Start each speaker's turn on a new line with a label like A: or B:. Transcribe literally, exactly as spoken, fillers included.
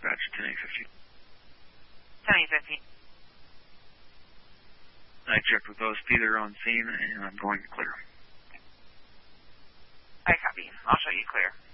A: dispatch ten eight fifty.
B: ten eight fifty.
A: I checked with O S P, they're on scene, and I'm going to clear.
B: I copy. I'll show you clear.